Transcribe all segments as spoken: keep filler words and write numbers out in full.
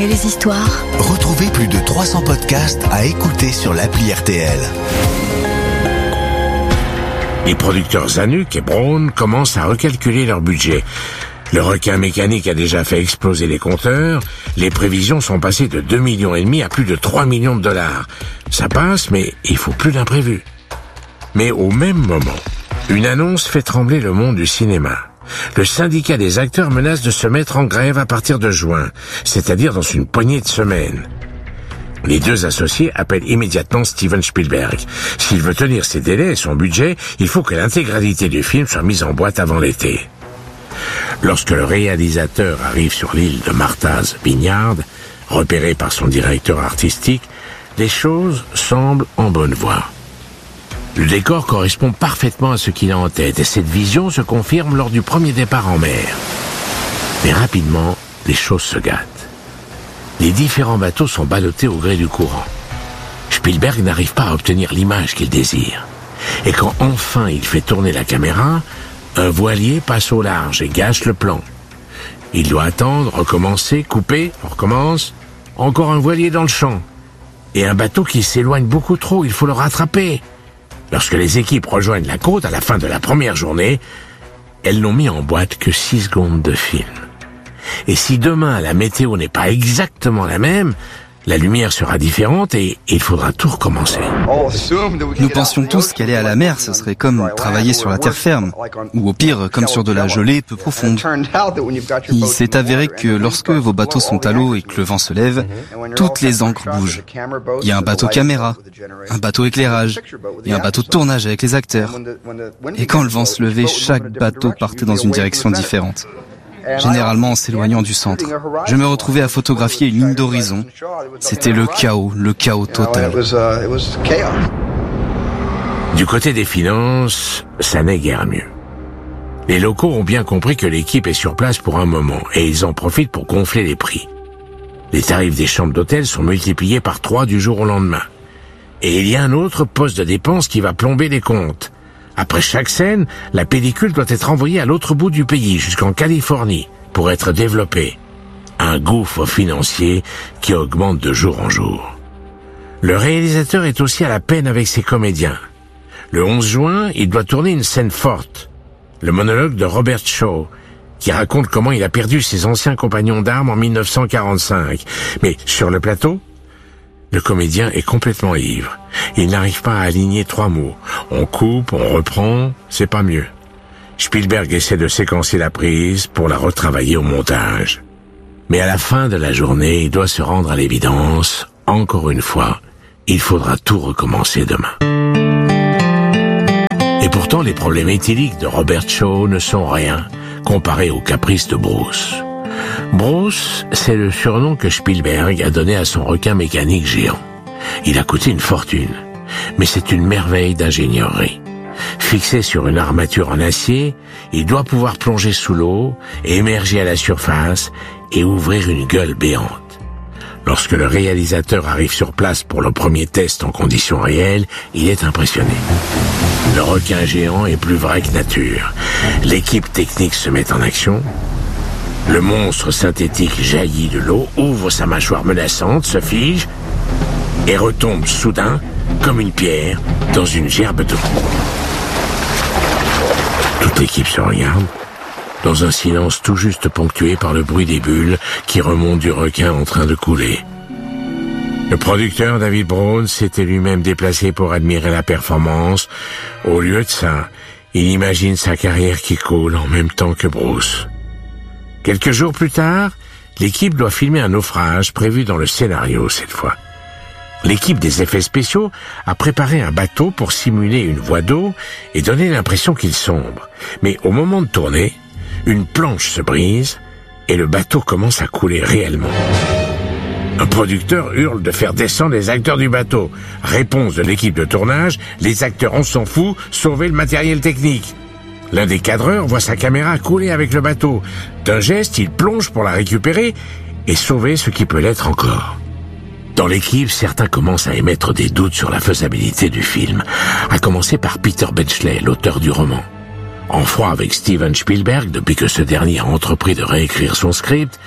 Et les histoires. Retrouvez plus de trois cents podcasts à écouter sur l'appli R T L. Les producteurs Zanuck et Braun commencent à recalculer leur budget. Le requin mécanique a déjà fait exploser les compteurs. Les prévisions sont passées de deux millions et demi à plus de trois millions de dollars. Ça passe, mais il faut plus d'imprévus. Mais au même moment, une annonce fait trembler le monde du cinéma. Le syndicat des acteurs menace de se mettre en grève à partir de juin, c'est-à-dire dans une poignée de semaines. Les deux associés appellent immédiatement Steven Spielberg. S'il veut tenir ses délais et son budget, il faut que l'intégralité du film soit mise en boîte avant l'été. Lorsque le réalisateur arrive sur l'île de Martha's Vineyard, repéré par son directeur artistique, les choses semblent en bonne voie. Le décor correspond parfaitement à ce qu'il a en tête et cette vision se confirme lors du premier départ en mer. Mais rapidement, les choses se gâtent. Les différents bateaux sont ballottés au gré du courant. Spielberg n'arrive pas à obtenir l'image qu'il désire. Et quand enfin il fait tourner la caméra, un voilier passe au large et gâche le plan. Il doit attendre, recommencer, couper, on recommence. Encore un voilier dans le champ. Et un bateau qui s'éloigne beaucoup trop, il faut le rattraper. Lorsque les équipes rejoignent la côte à la fin de la première journée, elles n'ont mis en boîte que six secondes de film. Et si demain la météo n'est pas exactement la même, la lumière sera différente et il faudra tout recommencer. Nous pensions tous qu'aller à la mer, ce serait comme travailler sur la terre ferme, ou au pire, comme sur de la gelée peu profonde. Il s'est avéré que lorsque vos bateaux sont à l'eau et que le vent se lève, toutes les ancres bougent. Il y a un bateau caméra, un bateau éclairage, et un bateau de tournage avec les acteurs. Et quand le vent se levait, chaque bateau partait dans une direction différente. Généralement en s'éloignant du centre. Je me retrouvais à photographier une ligne d'horizon. C'était le chaos, le chaos total. Du côté des finances, ça n'est guère mieux. Les locaux ont bien compris que l'équipe est sur place pour un moment et ils en profitent pour gonfler les prix. Les tarifs des chambres d'hôtel sont multipliés par trois du jour au lendemain. Et il y a un autre poste de dépense qui va plomber les comptes. Après chaque scène, la pellicule doit être envoyée à l'autre bout du pays, jusqu'en Californie, pour être développée. Un gouffre financier qui augmente de jour en jour. Le réalisateur est aussi à la peine avec ses comédiens. Le onze juin, il doit tourner une scène forte. Le monologue de Robert Shaw, qui raconte comment il a perdu ses anciens compagnons d'armes en mille neuf cent quarante-cinq. Mais sur le plateau, le comédien est complètement ivre. Il n'arrive pas à aligner trois mots. On coupe, on reprend, c'est pas mieux. Spielberg essaie de séquencer la prise pour la retravailler au montage. Mais à la fin de la journée, il doit se rendre à l'évidence. Encore une fois, il faudra tout recommencer demain. Et pourtant, les problèmes éthyliques de Robert Shaw ne sont rien comparés aux caprices de Bruce. Bruce, c'est le surnom que Spielberg a donné à son requin mécanique géant. Il a coûté une fortune, mais c'est une merveille d'ingénierie. Fixé sur une armature en acier, il doit pouvoir plonger sous l'eau, émerger à la surface et ouvrir une gueule béante. Lorsque le réalisateur arrive sur place pour le premier test en conditions réelles, il est impressionné. Le requin géant est plus vrai que nature. L'équipe technique se met en action. Le monstre synthétique jaillit de l'eau, ouvre sa mâchoire menaçante, se fige et retombe soudain, comme une pierre, dans une gerbe d'eau. Toute l'équipe se regarde, dans un silence tout juste ponctué par le bruit des bulles qui remontent du requin en train de couler. Le producteur David Braun s'était lui-même déplacé pour admirer la performance. Au lieu de ça, il imagine sa carrière qui coule en même temps que Bruce. Quelques jours plus tard, l'équipe doit filmer un naufrage prévu dans le scénario cette fois. L'équipe des effets spéciaux a préparé un bateau pour simuler une voie d'eau et donner l'impression qu'il sombre. Mais au moment de tourner, une planche se brise et le bateau commence à couler réellement. Un producteur hurle de faire descendre les acteurs du bateau. Réponse de l'équipe de tournage, les acteurs on s'en fout, sauvez le matériel technique. L'un des cadreurs voit sa caméra couler avec le bateau. D'un geste, il plonge pour la récupérer et sauver ce qui peut l'être encore. Dans l'équipe, certains commencent à émettre des doutes sur la faisabilité du film, à commencer par Peter Benchley, l'auteur du roman. En froid avec Steven Spielberg, depuis que ce dernier a entrepris de réécrire son script,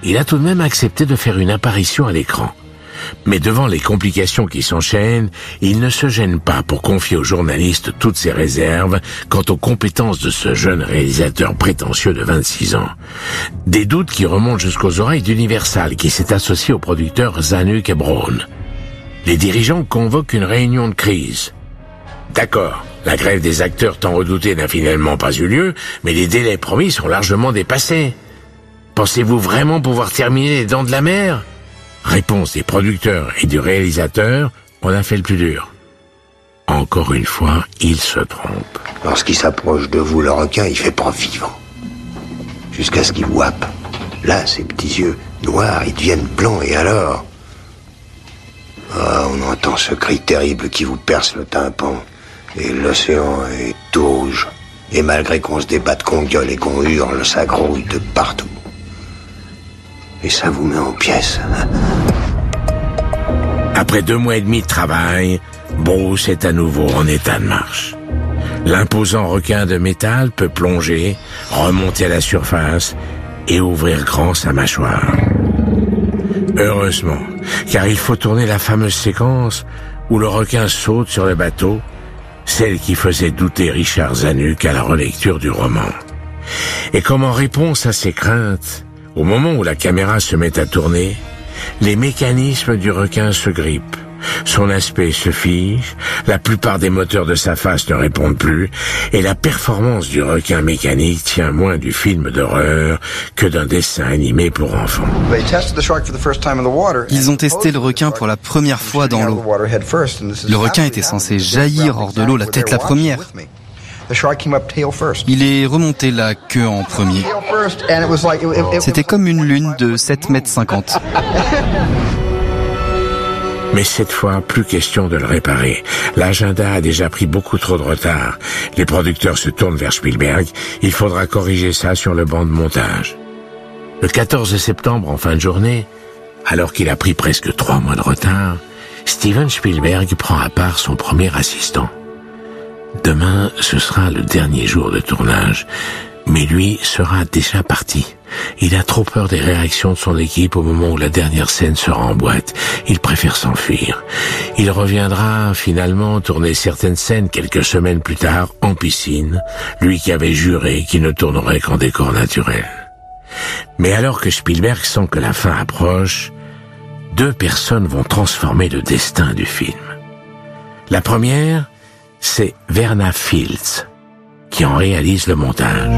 il a tout de même accepté de faire une apparition à l'écran. Mais devant les complications qui s'enchaînent, il ne se gêne pas pour confier aux journalistes toutes ses réserves quant aux compétences de ce jeune réalisateur prétentieux de vingt-six ans. Des doutes qui remontent jusqu'aux oreilles d'Universal, qui s'est associé au producteur Zanuck et Brown. Les dirigeants convoquent une réunion de crise. D'accord, la grève des acteurs tant redoutée n'a finalement pas eu lieu, mais les délais promis sont largement dépassés. Pensez-vous vraiment pouvoir terminer Les Dents de la Mer ? Réponse des producteurs et du réalisateur, on a fait le plus dur. Encore une fois, il se trompe. Lorsqu'il s'approche de vous, le requin, il fait pas vivant. Jusqu'à ce qu'il vous happe. Là, ses petits yeux noirs, ils deviennent blancs, et alors... Ah, on entend ce cri terrible qui vous perce le tympan. Et l'océan est tout rouge. Et malgré qu'on se débatte, qu'on gueule et qu'on hurle, ça grouille de partout. Et ça vous met en pièces. Après deux mois et demi de travail, Bruce est à nouveau en état de marche. L'imposant requin de métal peut plonger, remonter à la surface et ouvrir grand sa mâchoire. Heureusement, car il faut tourner la fameuse séquence où le requin saute sur le bateau, celle qui faisait douter Richard Zanuck à la relecture du roman. Et comme en réponse à ses craintes, au moment où la caméra se met à tourner, les mécanismes du requin se grippent. Son aspect se fige, la plupart des moteurs de sa face ne répondent plus, et la performance du requin mécanique tient moins du film d'horreur que d'un dessin animé pour enfants. Ils ont testé le requin pour la première fois dans l'eau. Le requin était censé jaillir hors de l'eau la tête la première. Il est remonté la queue en premier. C'était comme une lune de sept mètres cinquante. Mais cette fois, plus question de le réparer. L'agenda a déjà pris beaucoup trop de retard. Les producteurs se tournent vers Spielberg. Il faudra corriger ça sur le banc de montage. Le quatorze septembre, en fin de journée, alors qu'il a pris presque trois mois de retard, Steven Spielberg prend à part son premier assistant. Demain, ce sera le dernier jour de tournage, mais lui sera déjà parti. Il a trop peur des réactions de son équipe au moment où la dernière scène sera en boîte. Il préfère s'enfuir. Il reviendra finalement tourner certaines scènes quelques semaines plus tard en piscine, lui qui avait juré qu'il ne tournerait qu'en décor naturel. Mais alors que Spielberg sent que la fin approche, deux personnes vont transformer le destin du film. La première, c'est Verna Fields, qui en réalise le montage.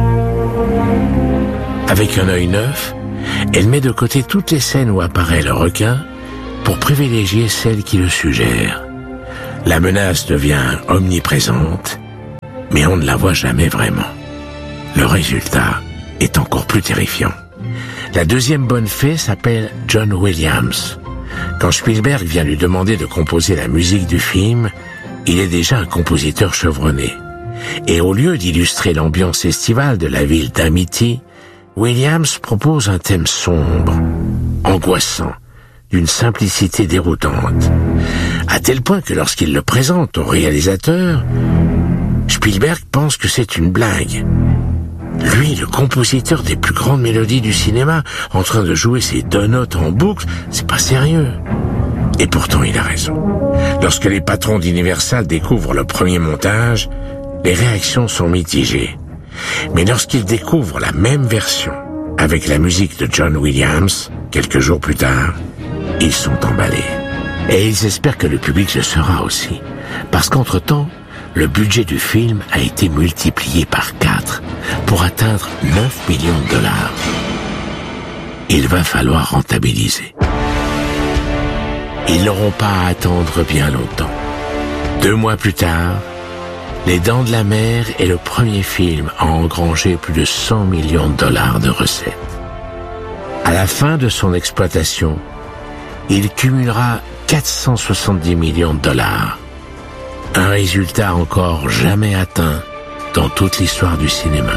Avec un œil neuf, elle met de côté toutes les scènes où apparaît le requin pour privilégier celles qui le suggèrent. La menace devient omniprésente, mais on ne la voit jamais vraiment. Le résultat est encore plus terrifiant. La deuxième bonne fée s'appelle John Williams. Quand Spielberg vient lui demander de composer la musique du film, il est déjà un compositeur chevronné. Et au lieu d'illustrer l'ambiance estivale de la ville d'Amity, Williams propose un thème sombre, angoissant, d'une simplicité déroutante, à tel point que lorsqu'il le présente au réalisateur, Spielberg pense que c'est une blague. Lui, le compositeur des plus grandes mélodies du cinéma, en train de jouer ses deux notes en boucle, c'est pas sérieux. Et pourtant, il a raison. Lorsque les patrons d'Universal découvrent le premier montage, les réactions sont mitigées. Mais lorsqu'ils découvrent la même version, avec la musique de John Williams, quelques jours plus tard, ils sont emballés. Et ils espèrent que le public le sera aussi. Parce qu'entre-temps, le budget du film a été multiplié par quatre pour atteindre neuf millions de dollars. Il va falloir rentabiliser. Ils n'auront pas à attendre bien longtemps. Deux mois plus tard, Les Dents de la Mer est le premier film à engranger plus de cent millions de dollars de recettes. À la fin de son exploitation, il cumulera quatre cent soixante-dix millions de dollars. Un résultat encore jamais atteint dans toute l'histoire du cinéma.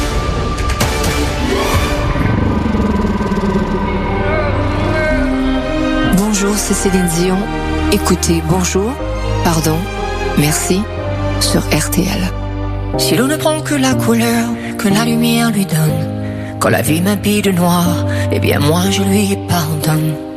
Bonjour, c'est Céline Dion. Écoutez Bonjour, pardon, merci sur R T L. Si l'eau ne prend que la couleur que la lumière lui donne, Quand la vie m'habille de noir, eh bien moi je lui pardonne.